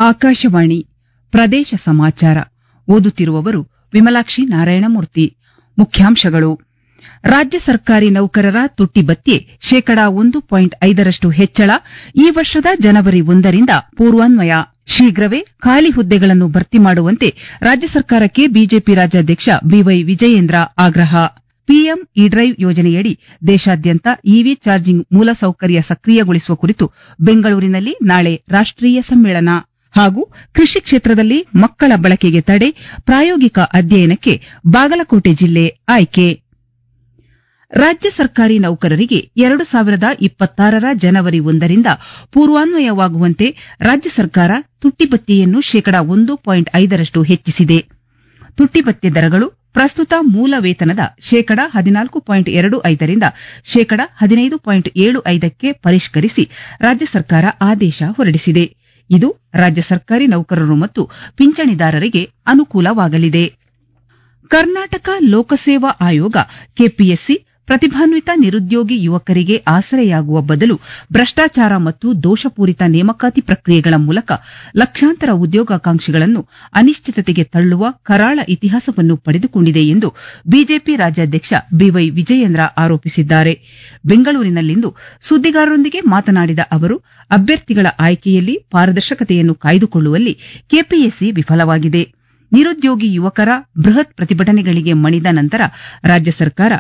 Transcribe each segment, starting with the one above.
ಆಕಾಶವಾಣಿ ಪ್ರದೇಶ ಸಮಾಚಾರ ಓದುತ್ತಿರುವವರು ವಿಮಲಾಕ್ಷಿ ನಾರಾಯಣಮೂರ್ತಿ. ಮುಖ್ಯಾಂಶಗಳು. ರಾಜ್ಯ ಸರ್ಕಾರಿ ನೌಕರರ ತುಟ್ಟಿ ಭತ್ಯೆ ಶೇಕಡಾ 1.5 ಹೆಚ್ಚಳ, ಈ ವರ್ಷದ ಜನವರಿ 1ರಿಂದ ಪೂರ್ವಾನ್ವಯ. ಶೀಘ್ರವೇ ಖಾಲಿ ಹುದ್ದೆಗಳನ್ನು ಭರ್ತಿ ಮಾಡುವಂತೆ ರಾಜ್ಯ ಸರ್ಕಾರಕ್ಕೆ ಬಿಜೆಪಿ ರಾಜ್ಯಾಧ್ಯಕ್ಷ ಬಿವೈ ವಿಜಯೇಂದ್ರ ಆಗ್ರಹ. ಪಿಎಂ ಇ-ಡ್ರೈವ್ ಯೋಜನೆಯಡಿ ದೇಶಾದ್ಯಂತ ಇವಿ ಚಾರ್ಜಿಂಗ್ ಮೂಲಸೌಕರ್ಯ ಸಕ್ರಿಯಗೊಳಿಸುವ ಕುರಿತು ಬೆಂಗಳೂರಿನಲ್ಲಿ ನಾಳೆ ರಾಷ್ಟೀಯ ಸಮ್ಮೇಳನ. ಹಾಗೂ ಕೃಷಿ ಕ್ಷೇತ್ರದಲ್ಲಿ ಮಕ್ಕಳ ಬಳಕೆಗೆ ತಡೆ, ಪ್ರಾಯೋಗಿಕ ಅಧ್ಯಯನಕ್ಕೆ ಬಾಗಲಕೋಟೆ ಜಿಲ್ಲೆ ಆಯ್ಕೆ. ರಾಜ್ಯ ಸರ್ಕಾರಿ ನೌಕರರಿಗೆ 2026ರ ಜನವರಿ 1ರಿಂದ ಪೂರ್ವಾನ್ವಯವಾಗುವಂತೆ ರಾಜ್ಯ ಸರ್ಕಾರ ತುಟ್ಟಿ ಭತ್ಯೆಯನ್ನು ಶೇಕಡಾ 1.5 ಹೆಚ್ಚಿಸಿದೆ. ತುಟ್ಟಿ ಭತ್ಯೆ ದರಗಳು ಪ್ರಸ್ತುತ ಮೂಲ ವೇತನದ ಶೇಕಡಾ 14.25ರಿಂದ ಶೇಕಡಾ 15.75ಕ್ಕೆ ಪರಿಷ್ಕರಿಸಿ ರಾಜ್ಯ ಸರ್ಕಾರ ಆದೇಶ ಹೊರಡಿಸಿದೆ. ಇದು ರಾಜ್ಯ ಸರ್ಕಾರಿ ನೌಕರರು ಮತ್ತು ಪಿಂಚಣಿದಾರರಿಗೆ ಅನುಕೂಲವಾಗಲಿದೆ. ಕರ್ನಾಟಕ ಲೋಕಸೇವಾ ಆಯೋಗ ಕೆಪಿಎಸ್ಸಿ ಪ್ರತಿಭಾನ್ವಿತ ನಿರುದ್ಯೋಗಿ ಯುವಕರಿಗೆ ಆಸರೆಯಾಗುವ ಬದಲು ಭ್ರಷ್ಟಾಚಾರ ಮತ್ತು ದೋಷಪೂರಿತ ನೇಮಕಾತಿ ಪ್ರಕ್ರಿಯೆಗಳ ಮೂಲಕ ಲಕ್ಷಾಂತರ ಉದ್ಯೋಗಾಕಾಂಕ್ಷಿಗಳನ್ನು ಅನಿಶ್ಚಿತತೆಗೆ ತಳ್ಳುವ ಕರಾಳ ಇತಿಹಾಸವನ್ನು ಪಡೆದುಕೊಂಡಿದೆ ಎಂದು ಬಿಜೆಪಿ ರಾಜ್ಯಾಧ್ಯಕ್ಷ ಬಿವೈ ವಿಜಯೇಂದ್ರ ಆರೋಪಿಸಿದ್ದಾರೆ. ಬೆಂಗಳೂರಿನಲ್ಲಿಂದು ಸುದ್ದಿಗಾರರೊಂದಿಗೆ ಮಾತನಾಡಿದ ಅವರು, ಅಭ್ಯರ್ಥಿಗಳ ಆಯ್ಕೆಯಲ್ಲಿ ಪಾರದರ್ಶಕತೆಯನ್ನು ಕಾಯ್ದುಕೊಳ್ಳುವಲ್ಲಿ ಕೆಪಿಎಸ್ಸಿ ವಿಫಲವಾಗಿದೆ. ನಿರುದ್ಯೋಗಿ ಯುವಕರ ಬೃಹತ್ ಪ್ರತಿಭಟನೆಗಳಿಗೆ ಮಣಿದ ನಂತರ ರಾಜ್ಯ ಸರ್ಕಾರ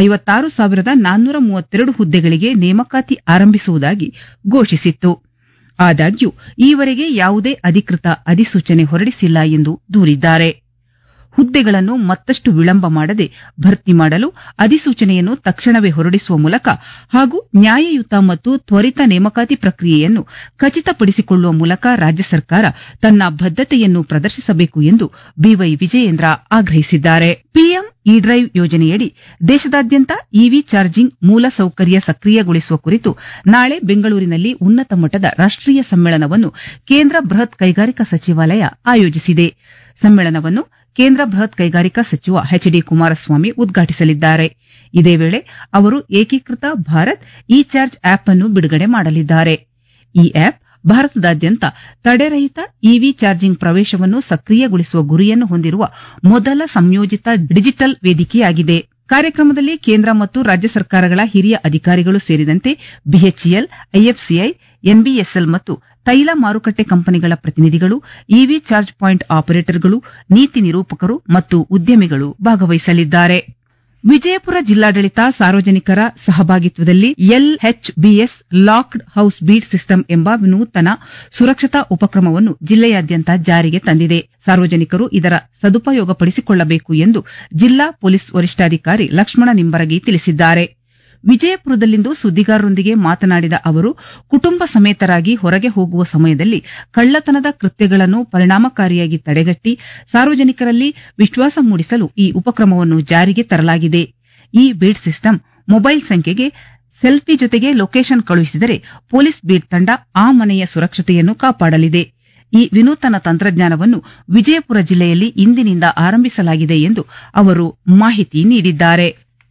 56,432 ಹುದ್ದೆಗಳಿಗೆ ನೇಮಕಾತಿ ಆರಂಭಿಸುವುದಾಗಿ ಘೋಷಿಸಿತ್ತು. ಆದಾಗ್ಯೂ ಈವರೆಗೆ ಯಾವುದೇ ಅಧಿಕೃತ ಅಧಿಸೂಚನೆ ಹೊರಡಿಸಿಲ್ಲ ಎಂದು ದೂರಿದ್ದಾರೆ. ಹುದ್ದೆಗಳನ್ನು ಮತ್ತಷ್ಟು ವಿಳಂಬ ಮಾಡದೆ ಭರ್ತಿ ಮಾಡಲು ಅಧಿಸೂಚನೆಯನ್ನು ತಕ್ಷಣವೇ ಹೊರಡಿಸುವ ಮೂಲಕ ಹಾಗೂ ನ್ಯಾಯಯುತ ಮತ್ತು ತ್ವರಿತ ನೇಮಕಾತಿ ಪ್ರಕ್ರಿಯೆಯನ್ನು ಖಚಿತಪಡಿಸಿಕೊಳ್ಳುವ ಮೂಲಕ ರಾಜ್ಯ ಸರ್ಕಾರ ತನ್ನ ಬದ್ಧತೆಯನ್ನು ಪ್ರದರ್ಶಿಸಬೇಕು ಎಂದು ಬಿವೈ ವಿಜಯೇಂದ್ರ ಆಗ್ರಹಿಸಿದ್ದಾರೆ. ಪಿಎಂ ಇ-ಡ್ರೈವ್ ಯೋಜನೆಯಡಿ ದೇಶದಾದ್ಯಂತ ಇವಿ ಚಾರ್ಜಿಂಗ್ ಮೂಲಸೌಕರ್ಯ ಸಕ್ರಿಯಗೊಳಿಸುವ ಕುರಿತು ನಾಳೆ ಬೆಂಗಳೂರಿನಲ್ಲಿ ಉನ್ನತ ಮಟ್ಟದ ರಾಷ್ಟೀಯ ಸಮ್ಮೇಳನವನ್ನು ಕೇಂದ್ರ ಬೃಹತ್ ಕೈಗಾರಿಕಾ ಸಚಿವಾಲಯ ಆಯೋಜಿಸಿದೆ. ಸಮ್ಮೇಳನವನ್ನು ಕೇಂದ್ರ ಬೃಹತ್ ಕೈಗಾರಿಕಾ ಸಚಿವ ಎಚ್ ಡಿ ಕುಮಾರಸ್ವಾಮಿ ಉದ್ಘಾಟಿಸಲಿದ್ದಾರೆ. ಇದೇ ವೇಳೆ ಅವರು ಏಕೀಕೃತ ಭಾರತ್ ಇ-ಚಾರ್ಜ್ ಆಪ್ ಅನ್ನು ಬಿಡುಗಡೆ ಮಾಡಲಿದ್ದಾರೆ. ಈ ಆಪ್ ಭಾರತದಾದ್ಯಂತ ತಡೆರಹಿತ ಇವಿ ಚಾರ್ಜಿಂಗ್ ಪ್ರವೇಶವನ್ನು ಸಕ್ರಿಯಗೊಳಿಸುವ ಗುರಿಯನ್ನು ಹೊಂದಿರುವ ಮೊದಲ ಸಂಯೋಜಿತ ಡಿಜಿಟಲ್ ವೇದಿಕೆಯಾಗಿದೆ. ಕಾರ್ಯಕ್ರಮದಲ್ಲಿ ಕೇಂದ್ರ ಮತ್ತು ರಾಜ್ಯ ಸರ್ಕಾರಗಳ ಹಿರಿಯ ಅಧಿಕಾರಿಗಳು ಸೇರಿದಂತೆ ಬಿಎಚ್ಇಎಲ್, ಐಎಫ್ಸಿಐ, ಎನ್ಬಿಎಸ್ಎಲ್ ಮತ್ತು ತೈಲ ಮಾರುಕಟ್ಟೆ ಕಂಪನಿಗಳ ಪ್ರತಿನಿಧಿಗಳು, ಇವಿ ಚಾರ್ಜ್ ಪಾಯಿಂಟ್ ಆಪರೇಟರ್ಗಳು, ನೀತಿ ನಿರೂಪಕರು ಮತ್ತು ಉದ್ಯಮಿಗಳು ಭಾಗವಹಿಸಲಿದ್ದಾರೆ. ವಿಜಯಪುರ ಜಿಲ್ಲಾಡಳಿತ ಸಾರ್ವಜನಿಕರ ಸಹಭಾಗಿತ್ವದಲ್ಲಿ LHBS locked house beet system ಎಂಬ ವಿನೂತನ ಸುರಕ್ಷತಾ ಉಪಕ್ರಮವನ್ನು ಜಿಲ್ಲೆಯಾದ್ಯಂತ ಜಾರಿಗೆ ತಂದಿದೆ. ಸಾರ್ವಜನಿಕರು ಇದರ ಸದುಪಯೋಗಪಡಿಸಿಕೊಳ್ಳಬೇಕು ಎಂದು ಜಿಲ್ಲಾ ಪೊಲೀಸ್ ವರಿಷ್ಠಾಧಿಕಾರಿ ಲಕ್ಷ್ಮಣ ನಿಂಬರಗಿ ತಿಳಿಸಿದ್ದಾರೆ. ವಿಜಯಪುರದಲ್ಲಿಂದು ಸುದ್ದಿಗಾರರೊಂದಿಗೆ ಮಾತನಾಡಿದ ಅವರು, ಕುಟುಂಬ ಸಮೇತರಾಗಿ ಹೊರಗೆ ಹೋಗುವ ಸಮಯದಲ್ಲಿ ಕಳ್ಳತನದ ಕೃತ್ಯಗಳನ್ನು ಪರಿಣಾಮಕಾರಿಯಾಗಿ ತಡೆಗಟ್ಟಿ ಸಾರ್ವಜನಿಕರಲ್ಲಿ ವಿಶ್ವಾಸ ಮೂಡಿಸಲು ಈ ಉಪಕ್ರಮವನ್ನು ಜಾರಿಗೆ ತರಲಾಗಿದೆ. ಈ ಬೀಟ್ ಸಿಸ್ಟಮ್ ಮೊಬೈಲ್ ಸಂಖ್ಯೆಗೆ ಸೆಲ್ಫಿ ಜೊತೆಗೆ ಲೊಕೇಷನ್ ಕಳುಹಿಸಿದರೆ ಪೊಲೀಸ್ ಬೀಟ್ ತಂಡ ಆ ಮನೆಯ ಸುರಕ್ಷತೆಯನ್ನು ಕಾಪಾಡಲಿದೆ. ಈ ವಿನೂತನ ತಂತ್ರಜ್ಞಾನವನ್ನು ವಿಜಯಪುರ ಜಿಲ್ಲೆಯಲ್ಲಿ ಇಂದಿನಿಂದ ಆರಂಭಿಸಲಾಗಿದೆ ಎಂದು ಅವರು ಮಾಹಿತಿ ನೀಡಿದ್ದಾರೆ.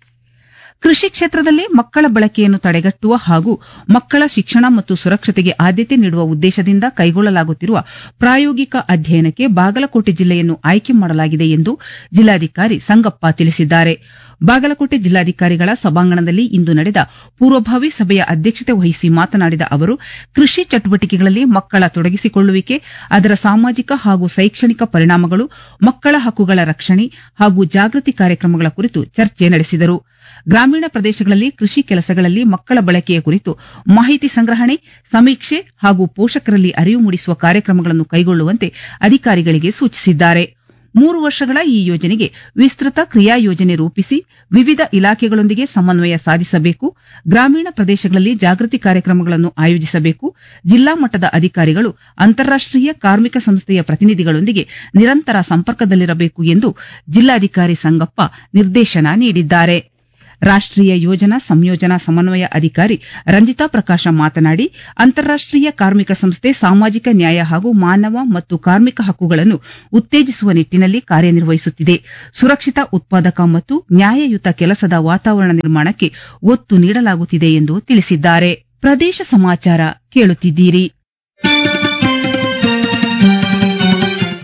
ಕೃಷಿ ಕ್ಷೇತ್ರದಲ್ಲಿ ಮಕ್ಕಳ ಬಳಕೆಯನ್ನು ತಡೆಗಟ್ಟುವ ಹಾಗೂ ಮಕ್ಕಳ ಶಿಕ್ಷಣ ಮತ್ತು ಸುರಕ್ಷತೆಗೆ ಆದ್ಯತೆ ನೀಡುವ ಉದ್ದೇಶದಿಂದ ಕೈಗೊಳ್ಳಲಾಗುತ್ತಿರುವ ಪ್ರಾಯೋಗಿಕ ಅಧ್ಯಯನಕ್ಕೆ ಬಾಗಲಕೋಟೆ ಜಿಲ್ಲೆಯನ್ನು ಆಯ್ಕೆ ಮಾಡಲಾಗಿದೆ ಎಂದು ಜಿಲ್ಲಾಧಿಕಾರಿ ಸಂಗಪ್ಪ ತಿಳಿಸಿದ್ದಾರೆ. ಬಾಗಲಕೋಟೆ ಜಿಲ್ಲಾಧಿಕಾರಿಗಳ ಸಭಾಂಗಣದಲ್ಲಿ ಇಂದು ನಡೆದ ಪೂರ್ವಭಾವಿ ಸಭೆಯ ಅಧ್ಯಕ್ಷತೆ ವಹಿಸಿ ಮಾತನಾಡಿದ ಅವರು, ಕೃಷಿ ಚಟುವಟಿಕೆಗಳಲ್ಲಿ ಮಕ್ಕಳ ತೊಡಗಿಸಿಕೊಳ್ಳುವಿಕೆ, ಅದರ ಸಾಮಾಜಿಕ ಹಾಗೂ ಶೈಕ್ಷಣಿಕ ಪರಿಣಾಮಗಳು, ಮಕ್ಕಳ ಹಕ್ಕುಗಳ ರಕ್ಷಣೆ ಹಾಗೂ ಜಾಗೃತಿ ಕಾರ್ಯಕ್ರಮಗಳ ಕುರಿತು ಚರ್ಚೆ ನಡೆಸಿದರು. ಗ್ರಾಮೀಣ ಪ್ರದೇಶಗಳಲ್ಲಿ ಕೃಷಿ ಕೆಲಸಗಳಲ್ಲಿ ಮಕ್ಕಳ ಬಳಕೆಯ ಕುರಿತು ಮಾಹಿತಿ ಸಂಗ್ರಹಣೆ, ಸಮೀಕ್ಷೆ ಹಾಗೂ ಪೋಷಕರಲ್ಲಿ ಅರಿವು ಮೂಡಿಸುವ ಕಾರ್ಯಕ್ರಮಗಳನ್ನು ಕೈಗೊಳ್ಳುವಂತೆ ಅಧಿಕಾರಿಗಳಿಗೆ ಸೂಚಿಸಿದ್ದಾರೆ. 3 ವರ್ಷಗಳ ಈ ಯೋಜನೆಗೆ ವಿಸ್ತೃತ ಕ್ರಿಯಾ ಯೋಜನೆ ರೂಪಿಸಿ ವಿವಿಧ ಇಲಾಖೆಗಳೊಂದಿಗೆ ಸಮನ್ವಯ ಸಾಧಿಸಬೇಕು. ಗ್ರಾಮೀಣ ಪ್ರದೇಶಗಳಲ್ಲಿ ಜಾಗೃತಿ ಕಾರ್ಯಕ್ರಮಗಳನ್ನು ಆಯೋಜಿಸಬೇಕು. ಜಿಲ್ಲಾ ಮಟ್ಟದ ಅಧಿಕಾರಿಗಳು ಅಂತಾರಾಷ್ಟೀಯ ಕಾರ್ಮಿಕ ಸಂಸ್ಥೆಯ ಪ್ರತಿನಿಧಿಗಳೊಂದಿಗೆ ನಿರಂತರ ಸಂಪರ್ಕದಲ್ಲಿರಬೇಕು ಎಂದು ಜಿಲ್ಲಾಧಿಕಾರಿ ಸಂಗಪ್ಪ ನಿರ್ದೇಶನ ನೀಡಿದ್ದಾರೆ. ರಾಷ್ಟೀಯ ಯೋಜನಾ ಸಂಯೋಜನಾ ಸಮನ್ವಯ ಅಧಿಕಾರಿ ರಂಜಿತಾ ಪ್ರಕಾಶ ಮಾತನಾಡಿ, ಅಂತಾರಾಷ್ಟೀಯ ಕಾರ್ಮಿಕ ಸಂಸ್ಥೆ ಸಾಮಾಜಿಕ ನ್ಯಾಯ ಹಾಗೂ ಮಾನವ ಮತ್ತು ಕಾರ್ಮಿಕ ಹಕ್ಕುಗಳನ್ನು ಉತ್ತೇಜಿಸುವ ನಿಟ್ಟಿನಲ್ಲಿ ಕಾರ್ಯನಿರ್ವಹಿಸುತ್ತಿದೆ. ಸುರಕ್ಷಿತ ಉತ್ಪಾದಕ ಮತ್ತು ನ್ಯಾಯಯುತ ಕೆಲಸದ ವಾತಾವರಣ ನಿರ್ಮಾಣಕ್ಕೆ ಒತ್ತು ನೀಡಲಾಗುತ್ತಿದೆ ಎಂದು ತಿಳಿಸಿದ್ದಾರೆ. ಪ್ರದೇಶ ಸಮಾಚಾರ ಕೇಳುತ್ತಿದ್ದೀರಿ.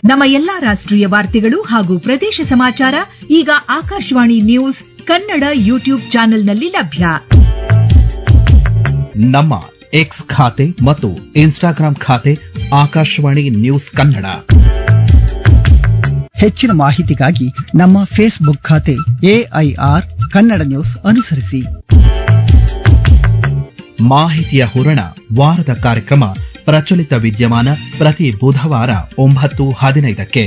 ನಮ್ಮ ಎಲ್ಲಾ ರಾಷ್ಟ್ರೀಯ ವಾರ್ತೆಗಳು ಹಾಗೂ ಪ್ರದೇಶ ಸಮಾಚಾರ ಈಗ ಆಕಾಶವಾಣಿ ನ್ಯೂಸ್ ಕನ್ನಡ ಯೂಟ್ಯೂಬ್ ಚಾನೆಲ್ನಲ್ಲಿ ಲಭ್ಯ. ನಮ್ಮ ಎಕ್ಸ್ ಖಾತೆ ಮತ್ತು ಇನ್ಸ್ಟಾಗ್ರಾಂ ಖಾತೆ ಆಕಾಶವಾಣಿ ನ್ಯೂಸ್ ಕನ್ನಡ. ಹೆಚ್ಚಿನ ಮಾಹಿತಿಗಾಗಿ ನಮ್ಮ ಫೇಸ್ಬುಕ್ ಖಾತೆ AIR ಕನ್ನಡ ನ್ಯೂಸ್ ಅನುಸರಿಸಿ. ಮಾಹಿತಿಯ ಹೂರಣ ವಾರದ ಕಾರ್ಯಕ್ರಮ ಪ್ರಚಲಿತ ವಿದ್ಯಮಾನ ಪ್ರತಿ ಬುಧವಾರ 9:15ಕ್ಕೆ.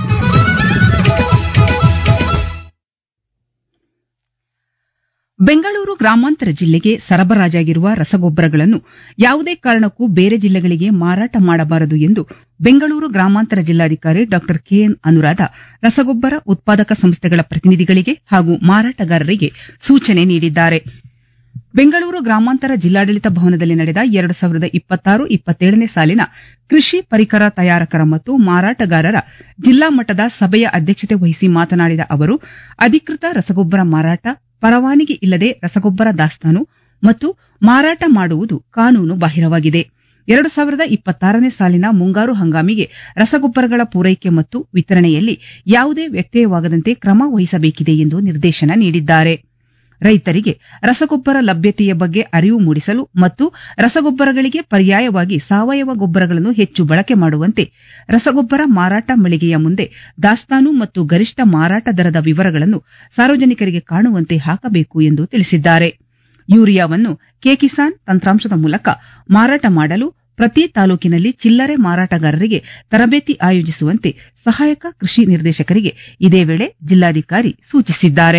ಬೆಂಗಳೂರು ಗ್ರಾಮಾಂತರ ಜಿಲ್ಲೆಗೆ ಸರಬರಾಜಾಗಿರುವ ರಸಗೊಬ್ಬರಗಳನ್ನು ಯಾವುದೇ ಕಾರಣಕ್ಕೂ ಬೇರೆ ಜಿಲ್ಲೆಗಳಿಗೆ ಮಾರಾಟ ಮಾಡಬಾರದು ಎಂದು ಬೆಂಗಳೂರು ಗ್ರಾಮಾಂತರ ಜಿಲ್ಲಾಧಿಕಾರಿ ಡಾ KN ಅನುರಾಧ ರಸಗೊಬ್ಬರ ಉತ್ಪಾದಕ ಸಂಸ್ಥೆಗಳ ಪ್ರತಿನಿಧಿಗಳಿಗೆ ಹಾಗೂ ಮಾರಾಟಗಾರರಿಗೆ ಸೂಚನೆ ನೀಡಿದ್ದಾರೆ. ಬೆಂಗಳೂರು ಗ್ರಾಮಾಂತರ ಜಿಲ್ಲಾಡಳಿತ ಭವನದಲ್ಲಿ ನಡೆದ 2026-27ನೇ ಸಾಲಿನ ಕೃಷಿ ಪರಿಕರ ತಯಾರಕರ ಮತ್ತು ಮಾರಾಟಗಾರರ ಜಿಲ್ಲಾ ಮಟ್ಟದ ಸಭೆಯ ಅಧ್ಯಕ್ಷತೆ ವಹಿಸಿ ಮಾತನಾಡಿದ ಅವರು, ಅಧಿಕೃತ ರಸಗೊಬ್ಬರ ಮಾರಾಟ, ಪರವಾನಗಿ ಇಲ್ಲದೆ ರಸಗೊಬ್ಬರ ದಾಸ್ತಾನು ಮತ್ತು ಮಾರಾಟ ಮಾಡುವುದು ಕಾನೂನು ಬಾಹಿರವಾಗಿದೆ. 2026ನೇ ಸಾಲಿನ ಮುಂಗಾರು ಹಂಗಾಮಿಗೆ ರಸಗೊಬ್ಬರಗಳ ಪೂರೈಕೆ ಮತ್ತು ವಿತರಣೆಯಲ್ಲಿ ಯಾವುದೇ ವ್ಯತ್ಯಯವಾಗದಂತೆ ಕ್ರಮ ವಹಿಸಬೇಕಿದೆ ಎಂದು ನಿರ್ದೇಶನ ನೀಡಿದ್ದಾರೆ. ರೈತರಿಗೆ ರಸಗೊಬ್ಬರ ಲಭ್ಯತೆಯ ಬಗ್ಗೆ ಅರಿವು ಮೂಡಿಸಲು ಮತ್ತು ರಸಗೊಬ್ಬರಗಳಿಗೆ ಪರ್ಯಾಯವಾಗಿ ಸಾವಯವ ಗೊಬ್ಬರಗಳನ್ನು ಹೆಚ್ಚು ಬಳಕೆ ಮಾಡುವಂತೆ ರಸಗೊಬ್ಬರ ಮಾರಾಟ ಮಳಿಗೆಯ ಮುಂದೆ ದಾಸ್ತಾನು ಮತ್ತು ಗರಿಷ್ಠ ಮಾರಾಟ ದರದ ವಿವರಗಳನ್ನು ಸಾರ್ವಜನಿಕರಿಗೆ ಕಾಣುವಂತೆ ಹಾಕಬೇಕು ಎಂದು ತಿಳಿಸಿದ್ದಾರೆ. ಯೂರಿಯಾವನ್ನು ಕೆ-ಕಿಸಾನ್ ತಂತ್ರಾಂಶದ ಮೂಲಕ ಮಾರಾಟ ಮಾಡಲು ಪ್ರತಿ ತಾಲೂಕಿನಲ್ಲಿ ಚಿಲ್ಲರೆ ಮಾರಾಟಗಾರರಿಗೆ ತರಬೇತಿ ಆಯೋಜಿಸುವಂತೆ ಸಹಾಯಕ ಕೃಷಿ ನಿರ್ದೇಶಕರಿಗೆ ಇದೇ ವೇಳೆ ಜಿಲ್ಲಾಧಿಕಾರಿ ಸೂಚಿಸಿದ್ದಾರೆ.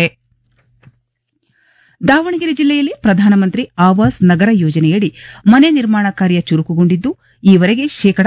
ದಾವಣಗೆರೆ ಜಿಲ್ಲೆಯಲ್ಲಿ ಪ್ರಧಾನಮಂತ್ರಿ ಆವಾಸ್ ನಗರ ಯೋಜನೆಯಡಿ ಮನೆ ನಿರ್ಮಾಣ ಕಾರ್ಯ ಚುರುಕುಗೊಂಡಿದ್ದು, ಈವರೆಗೆ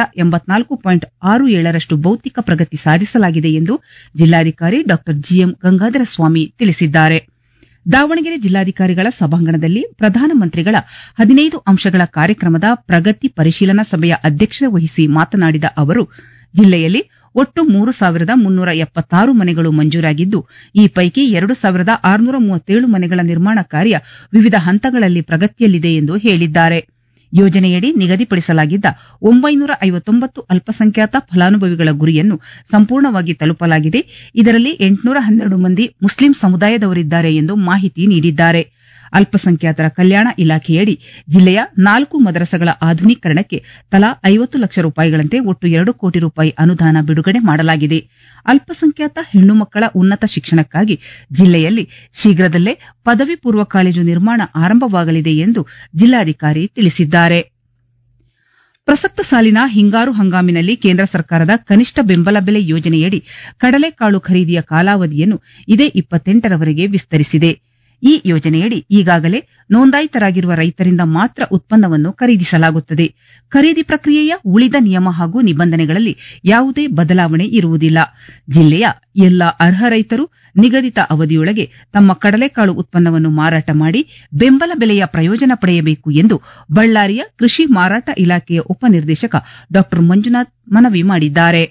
84.67% ಭೌತಿಕ ಪ್ರಗತಿ ಸಾಧಿಸಲಾಗಿದೆ ಎಂದು ಜಿಲ್ಲಾಧಿಕಾರಿ ಡಾ GM ಗಂಗಾಧರ ಸ್ವಾಮಿ ತಿಳಿಸಿದ್ದಾರೆ. ದಾವಣಗೆರೆ ಜಿಲ್ಲಾಧಿಕಾರಿಗಳ ಸಭಾಂಗಣದಲ್ಲಿ ಪ್ರಧಾನಮಂತ್ರಿಗಳ 15 ಅಂಶಗಳ ಕಾರ್ಯಕ್ರಮದ ಪ್ರಗತಿ ಪರಿಶೀಲನಾ ಸಭೆಯ ಅಧ್ಯಕ್ಷತೆ ವಹಿಸಿ ಮಾತನಾಡಿದ ಅವರು, ಜಿಲ್ಲೆಯಲ್ಲಿ ಒಟ್ಟು 3,376 ಮನೆಗಳು ಮಂಜೂರಾಗಿದ್ದು, ಈ ಪೈಕಿ 2,637 ಮನೆಗಳ ನಿರ್ಮಾಣ ಕಾರ್ಯ ವಿವಿಧ ಹಂತಗಳಲ್ಲಿ ಪ್ರಗತಿಯಲ್ಲಿದೆ ಎಂದು ಹೇಳಿದ್ದಾರೆ. ಯೋಜನೆಯಡಿ ನಿಗದಿಪಡಿಸಲಾಗಿದ್ದ 959 ಅಲ್ಪಸಂಖ್ಯಾತ ಫಲಾನುಭವಿಗಳ ಗುರಿಯನ್ನು ಸಂಪೂರ್ಣವಾಗಿ ತಲುಪಲಾಗಿದೆ. ಇದರಲ್ಲಿ 812 ಮಂದಿ ಮುಸ್ಲಿಂ ಸಮುದಾಯದವರಿದ್ದಾರೆ ಎಂದು ಮಾಹಿತಿ ನೀಡಿದ್ದಾರೆ. ಅಲ್ಪಸಂಖ್ಯಾತರ ಕಲ್ಯಾಣ ಇಲಾಖೆಯಡಿ ಜಿಲ್ಲೆಯ 4 ಮದರಸಗಳ ಆಧುನೀಕರಣಕ್ಕೆ ತಲಾ 50 ಲಕ್ಷ ರೂಪಾಯಿಗಳಂತೆ ಒಟ್ಟು 2 ಕೋಟಿ ರೂಪಾಯಿ ಅನುದಾನ ಬಿಡುಗಡೆ ಮಾಡಲಾಗಿದೆ. ಅಲ್ಪಸಂಖ್ಯಾತ ಹೆಣ್ಣು ಮಕ್ಕಳ ಉನ್ನತ ಶಿಕ್ಷಣಕ್ಕಾಗಿ ಜಿಲ್ಲೆಯಲ್ಲಿ ಶೀಘ್ರದಲ್ಲೇ ಪದವಿ ಪೂರ್ವ ಕಾಲೇಜು ನಿರ್ಮಾಣ ಆರಂಭವಾಗಲಿದೆ ಎಂದು ಜಿಲ್ಲಾಧಿಕಾರಿ ತಿಳಿಸಿದ್ದಾರೆ. ಪ್ರಸಕ್ತ ಸಾಲಿನ ಹಿಂಗಾರು ಹಂಗಾಮಿನಲ್ಲಿ ಕೇಂದ್ರ ಸರ್ಕಾರದ ಕನಿಷ್ಠ ಬೆಂಬಲ ಬೆಲೆ ಯೋಜನೆಯಡಿ ಕಡಲೆಕಾಳು ಖರೀದಿಯ ಕಾಲಾವಧಿಯನ್ನು ಇದೇ 28ರವರೆಗೆ ವಿಸ್ತರಿಸಿದೆ. ಈ ಯೋಜನೆಯಡಿ ಈಗಾಗಲೇ ನೋಂದಾಯಿತರಾಗಿರುವ ರೈತರಿಂದ ಮಾತ್ರ ಉತ್ಪನ್ನವನ್ನು ಖರೀದಿಸಲಾಗುತ್ತದೆ. ಖರೀದಿ ಪ್ರಕ್ರಿಯೆಯ ಉಳಿದ ನಿಯಮ ಹಾಗೂ ನಿಬಂಧನೆಗಳಲ್ಲಿ ಯಾವುದೇ ಬದಲಾವಣೆ ಇರುವುದಿಲ್ಲ. ಜಿಲ್ಲೆಯ ಎಲ್ಲ ಅರ್ಹ ರೈತರು ನಿಗದಿತ ಅವಧಿಯೊಳಗೆ ತಮ್ಮ ಕಡಲೆಕಾಳು ಉತ್ಪನ್ನವನ್ನು ಮಾರಾಟ ಮಾಡಿ ಬೆಂಬಲ ಬೆಲೆಯ ಪ್ರಯೋಜನ ಪಡೆಯಬೇಕು ಎಂದು ಬಳ್ಳಾರಿಯ ಕೃಷಿ ಮಾರಾಟ ಇಲಾಖೆಯ ಉಪನಿರ್ದೇಶಕ ಡಾ ಮಂಜುನಾಥ್ ಮನವಿ ಮಾಡಿದ್ದಾರೆ.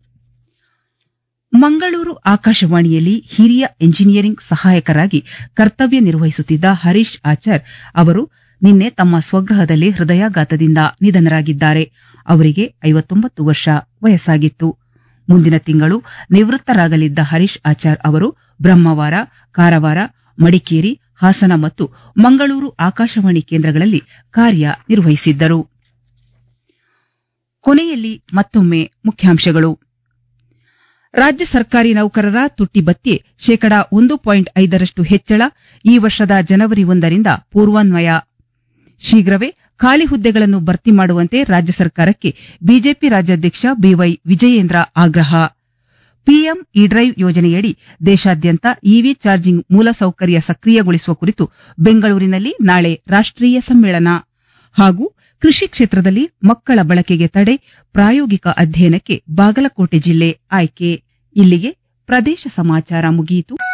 ಮಂಗಳೂರು ಆಕಾಶವಾಣಿಯಲ್ಲಿ ಹಿರಿಯ ಎಂಜಿನಿಯರಿಂಗ್ ಸಹಾಯಕರಾಗಿ ಕರ್ತವ್ಯ ನಿರ್ವಹಿಸುತ್ತಿದ್ದ ಹರೀಶ್ ಆಚಾರ್ ಅವರು ನಿನ್ನೆ ತಮ್ಮ ಸ್ವಗೃಹದಲ್ಲಿ ಹೃದಯಾಘಾತದಿಂದ ನಿಧನರಾಗಿದ್ದಾರೆ. ಅವರಿಗೆ 59 ವರ್ಷ ವಯಸ್ಸಾಗಿತ್ತು. ಮುಂದಿನ ತಿಂಗಳು ನಿವೃತ್ತರಾಗಲಿದ್ದ ಹರೀಶ್ ಆಚಾರ್ ಅವರು ಬ್ರಹ್ಮವಾರ, ಕಾರವಾರ, ಮಡಿಕೇರಿ, ಹಾಸನ ಮತ್ತು ಮಂಗಳೂರು ಆಕಾಶವಾಣಿ ಕೇಂದ್ರಗಳಲ್ಲಿ ಕಾರ್ಯ ನಿರ್ವಹಿಸಿದ್ದರು. ಕೊನೆಯಲ್ಲಿ ಮತ್ತೊಮ್ಮೆ ಮುಖ್ಯಾಂಶಗಳು. ರಾಜ್ಯ ಸರ್ಕಾರಿ ನೌಕರರ ತುಟ್ಟಿ ಭತ್ಯೆ 1.5% ಹೆಚ್ಚಳ, ಈ ವರ್ಷದ ಜನವರಿ 1ರಿಂದ ಪೂರ್ವಾನ್ವಯ. ಶೀಘ್ರವೇ ಖಾಲಿ ಹುದ್ದೆಗಳನ್ನು ಭರ್ತಿ ಮಾಡುವಂತೆ ರಾಜ್ಯ ಸರ್ಕಾರಕ್ಕೆ ಬಿಜೆಪಿ ರಾಜ್ಯಾಧ್ಯಕ್ಷ ಬಿವೈ ವಿಜಯೇಂದ್ರ ಆಗ್ರಹ. ಪಿಎಂ ಇ-ಡ್ರೈವ್ ಯೋಜನೆಯಡಿ ದೇಶಾದ್ಯಂತ ಇವಿ ಚಾರ್ಜಿಂಗ್ ಮೂಲಸೌಕರ್ಯ ಸಕ್ರಿಯಗೊಳಿಸುವ ಕುರಿತು ಬೆಂಗಳೂರಿನಲ್ಲಿ ನಾಳೆ ರಾಷ್ಟ್ರೀಯ ಸಮ್ಮೇಳನ. ಹಾಗೂ ಕೃಷಿ ಕ್ಷೇತ್ರದಲ್ಲಿ ಮಕ್ಕಳ ಬಳಕೆಗೆ ತಡೆ, ಪ್ರಾಯೋಗಿಕ ಅಧ್ಯಯನಕ್ಕೆ ಬಾಗಲಕೋಟೆ ಜಿಲ್ಲೆ ಆಯ್ಕೆ. ಇಲ್ಲಿಗೆ ಪ್ರದೇಶ ಸಮಾಚಾರ ಮುಗಿಯಿತು.